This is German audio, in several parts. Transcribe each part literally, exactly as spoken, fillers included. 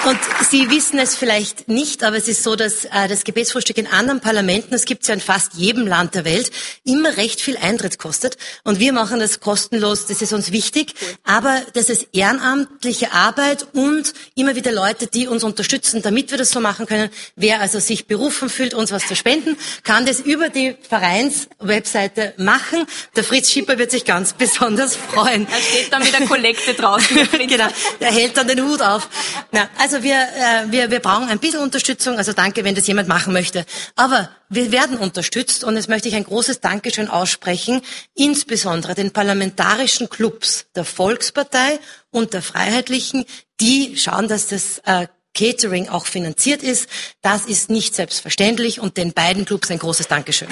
Und Sie wissen es vielleicht nicht, aber es ist so, dass äh, das Gebetsfrühstück in anderen Parlamenten, das gibt es ja in fast jedem Land der Welt, immer recht viel Eintritt kostet. Und wir machen das kostenlos, das ist uns wichtig. Aber das ist ehrenamtliche Arbeit und immer wieder Leute, die uns unterstützen, damit wir das so machen können. Wer also sich berufen fühlt, uns was zu spenden, kann das über die Vereinswebseite machen. Der Fritz Schipper wird sich ganz besonders freuen. Er steht dann mit der Kollekte draußen. Genau, er hält dann den Hut auf. Na, also wir, äh, wir, wir brauchen ein bisschen Unterstützung, also danke, wenn das jemand machen möchte. Aber wir werden unterstützt und jetzt möchte ich ein großes Dankeschön aussprechen, insbesondere den parlamentarischen Clubs der Volkspartei und der Freiheitlichen, die schauen, dass das äh, Catering auch finanziert ist. Das ist nicht selbstverständlich und den beiden Clubs ein großes Dankeschön.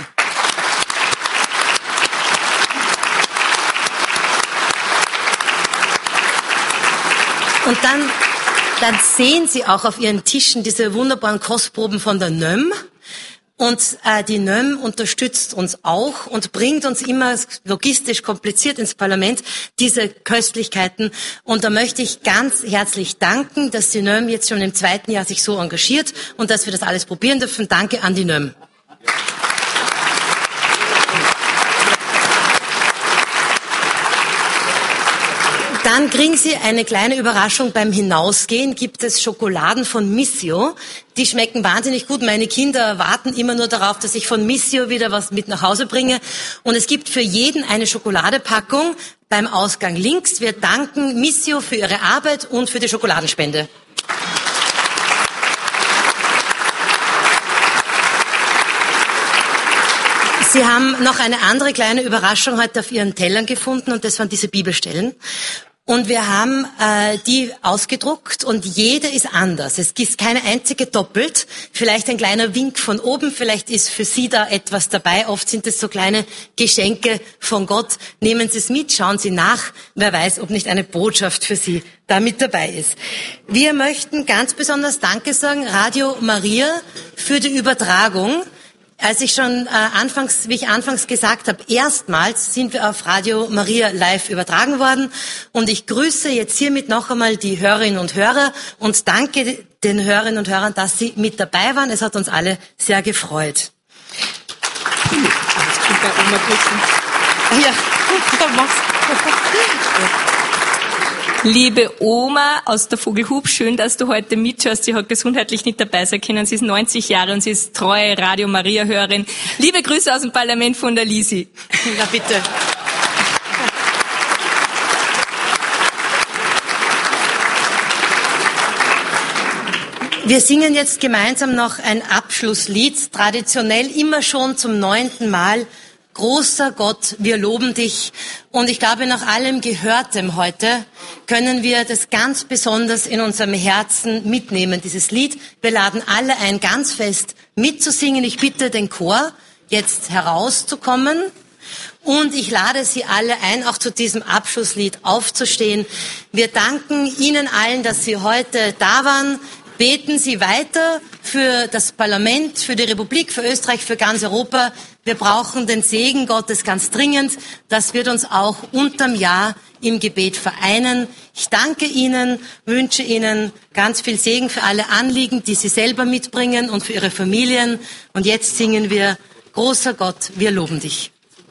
Und dann, dann sehen Sie auch auf Ihren Tischen diese wunderbaren Kostproben von der N Ö M. Und äh, die N Ö M unterstützt uns auch und bringt uns immer logistisch kompliziert ins Parlament diese Köstlichkeiten. Und da möchte ich ganz herzlich danken, dass die N Ö M jetzt schon im zweiten Jahr sich so engagiert und dass wir das alles probieren dürfen. Danke an die N Ö M. Dann kriegen Sie eine kleine Überraschung beim Hinausgehen. Gibt es Schokoladen von Missio. Die schmecken wahnsinnig gut. Meine Kinder warten immer nur darauf, dass ich von Missio wieder was mit nach Hause bringe. Und es gibt für jeden eine Schokoladepackung beim Ausgang links. Wir danken Missio für ihre Arbeit und für die Schokoladenspende. Sie haben noch eine andere kleine Überraschung heute auf Ihren Tellern gefunden und das waren diese Bibelstellen. Und wir haben äh, die ausgedruckt und jede ist anders. Es gibt keine einzige doppelt. Vielleicht ein kleiner Wink von oben, vielleicht ist für Sie da etwas dabei. Oft sind es so kleine Geschenke von Gott. Nehmen Sie es mit, schauen Sie nach. Wer weiß, ob nicht eine Botschaft für Sie da mit dabei ist. Wir möchten ganz besonders Danke sagen, Radio Maria, für die Übertragung. Als ich schon äh, anfangs, wie ich anfangs gesagt habe, erstmals sind wir auf Radio Maria live übertragen worden und ich grüße jetzt hiermit noch einmal die Hörerinnen und Hörer und danke den Hörerinnen und Hörern, dass Sie mit dabei waren. Es hat uns alle sehr gefreut. Ja, mach's. Liebe Oma aus der Vogelhub, schön, dass du heute mithörst. Sie hat gesundheitlich nicht dabei sein können. Sie ist neunzig Jahre und sie ist treue Radio Maria-Hörerin. Liebe Grüße aus dem Parlament von der Lisi. Na bitte. Wir singen jetzt gemeinsam noch ein Abschlusslied, traditionell immer schon zum neunten Mal. Großer Gott, wir loben dich. Und ich glaube, nach allem Gehörtem heute können wir das ganz besonders in unserem Herzen mitnehmen, dieses Lied. Wir laden alle ein, ganz fest mitzusingen. Ich bitte den Chor, jetzt herauszukommen. Und ich lade Sie alle ein, auch zu diesem Abschlusslied aufzustehen. Wir danken Ihnen allen, dass Sie heute da waren. Beten Sie weiter für das Parlament, für die Republik, für Österreich, für ganz Europa. Wir brauchen den Segen Gottes ganz dringend. Das wird uns auch unterm Jahr im Gebet vereinen. Ich danke Ihnen, wünsche Ihnen ganz viel Segen für alle Anliegen, die Sie selber mitbringen und für Ihre Familien. Und jetzt singen wir, großer Gott, wir loben dich.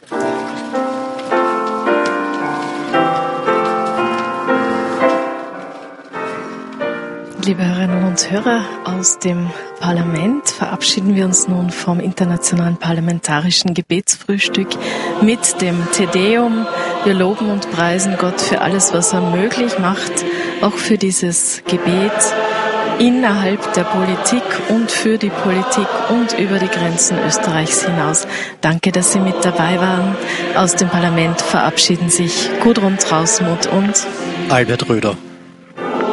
Liebe Hörerinnen und Hörer, aus dem Parlament verabschieden wir uns nun vom Internationalen Parlamentarischen Gebetsfrühstück mit dem Te Deum. Wir loben und preisen Gott für alles, was er möglich macht, auch für dieses Gebet innerhalb der Politik und für die Politik und über die Grenzen Österreichs hinaus. Danke, dass Sie mit dabei waren. Aus dem Parlament verabschieden sich Gudrun Trausmuth und Albert Röder.